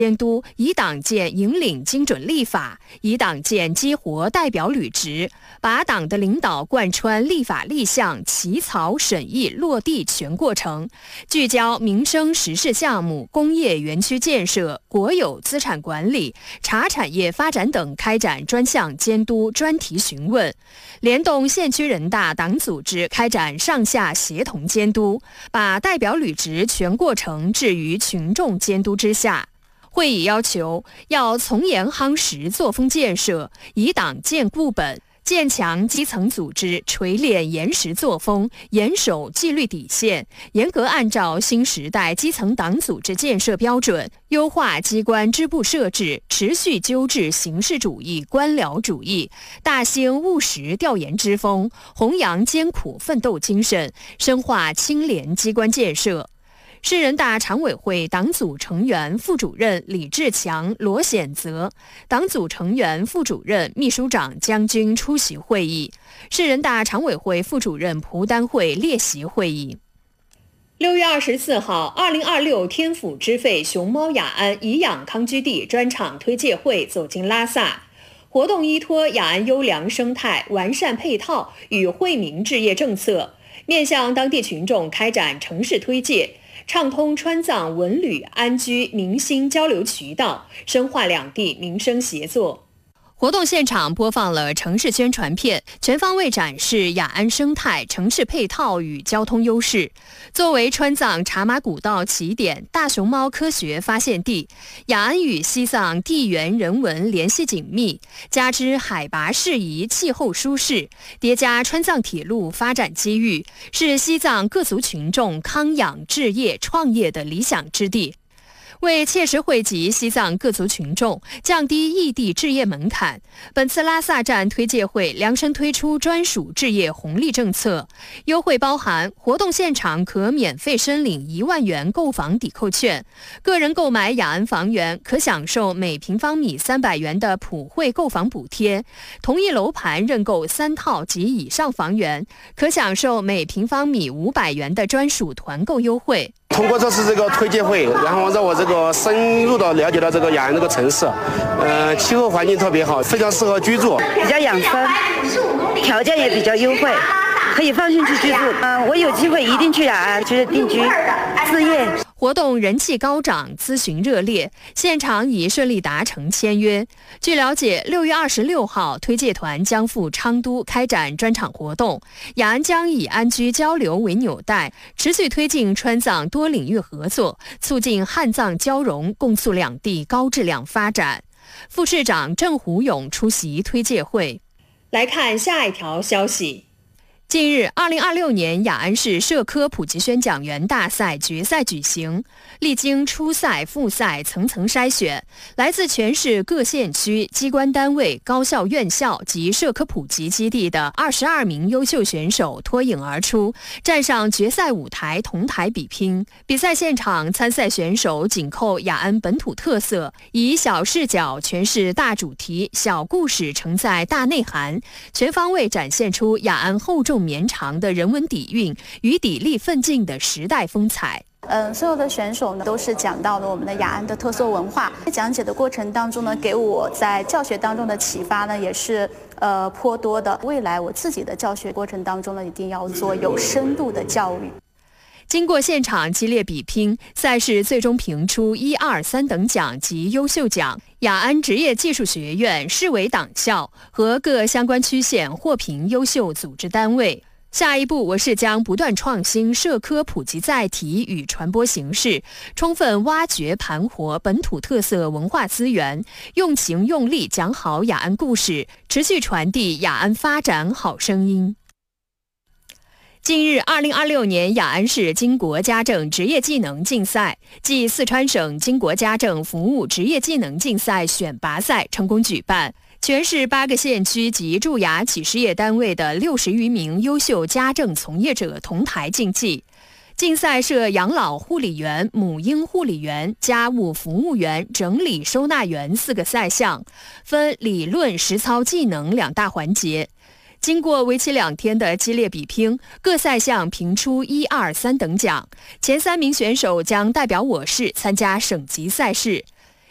监督以党建引领精准立法，以党建激活代表履职，把党的领导贯穿立法立项起草审议落地全过程，聚焦民生实事项目、工业园区建设、国有资产管理、茶产业发展等开展专项监督、专题询问，联动县区人大党组织开展上下协同监督，把代表履职全过程置于群众监督之下。会议要求要从严夯实作风建设，以党建固本，建强基层组织，锤炼严实作风，严守纪律底线，严格按照新时代基层党组织建设标准，优化机关支部设置，持续纠治形式主义、官僚主义，大兴务实调研之风，弘扬艰苦奋斗精神，深化清廉机关建设。市人大常委会党组成员、副主任李志强、罗显泽，党组成员、副主任、秘书长江军出席会议。市人大常委会副主任蒲丹慧列席会议。6月24号，2026天府知肺熊猫雅安颐养康居地专场推介会走进拉萨。活动依托雅安优良生态、完善配套与惠民置业政策，面向当地群众开展城市推介，畅通川藏文旅安居民心交流渠道，深化两地民生协作。活动现场播放了城市宣传片，全方位展示雅安生态、城市配套与交通优势。作为川藏茶马古道起点、大熊猫科学发现地，雅安与西藏地缘人文联系紧密，加之海拔适宜、气候舒适，叠加川藏铁路发展机遇，是西藏各族群众康养置业、创业的理想之地。为切实惠及西藏各族群众，降低异地置业门槛，本次拉萨站推介会量身推出专属置业红利政策，优惠包含活动现场可免费申领1万元购房抵扣券，个人购买雅安房源可享受每平方米300元的普惠购房补贴，同一楼盘认购3套及以上房源，可享受每平方米500元的专属团购优惠。 通过这次这个推介会，然后让我这个深入的了解到这个雅安这个城市，气候环境特别好，非常适合居住， 比较养生，条件也比较优惠，可以放心去居住。我有机会一定去雅安，就是定居置业。 活动人气高涨，咨询热烈，现场已顺利达成签约。据了解，6月26号，推介团将赴昌都开展专场活动，雅安将以安居交流为纽带，持续推进川藏多领域合作，促进汉藏交融，共促两地高质量发展。副市长郑虎勇出席推介会。来看下一条消息。近日，2026年雅安市社科普及宣讲员大赛决赛举行，历经初赛、复赛层层筛选，来自全市各县区、机关单位、高校院校及社科普及基地的22名优秀选手脱颖而出，站上决赛舞台同台比拼。比赛现场，参赛选手紧扣雅安本土特色，以小视角诠释大主题，小故事承载大内涵，全方位展现出雅安厚重绵长的人文底蕴与砥砺奋进的时代风采。 所有的选手呢都是讲到了我们的雅安的特色文化。在讲解的过程当中呢，给我在教学当中的启发呢也是颇多的。未来我自己的教学过程当中呢，一定要做有深度的教育。经过现场激烈比拼，赛事最终评出1、2、3等奖及优秀奖。雅安职业技术学院、市委党校和各相关区县获评优秀组织单位。下一步，我市将不断创新社科普及载体与传播形式，充分挖掘盘活本土特色文化资源，用情用力讲好雅安故事，持续传递雅安发展好声音。近日，2026年雅安市经国家政职业技能竞赛暨四川省经国家政服务职业技能竞赛选拔赛成功举办，全市8个县区及驻雅企事业单位的60余名优秀家政从业者同台竞技。竞赛设养老护理员、母婴护理员、家务服务员、整理收纳员4个赛项，分理论、实操技能2大环节。经过为期2天的激烈比拼，各赛项评出1、2、3等奖，前3名选手将代表我市参加省级赛事。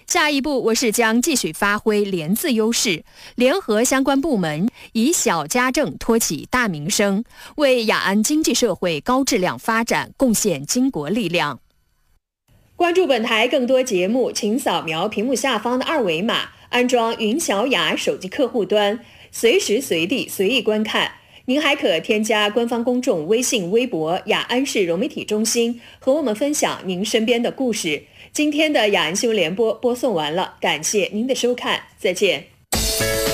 下一步，我市将继续发挥联字优势，联合相关部门，以小家政托起大民生，为雅安经济社会高质量发展贡献巾帼力量。关注本台更多节目，请扫描屏幕下方的2维码，安装云小雅手机客户端，随时随地随意观看。您还可添加官方公众微信、微博雅安市融媒体中心，和我们分享您身边的故事。今天的雅安新闻联播播送完了，感谢您的收看，再见。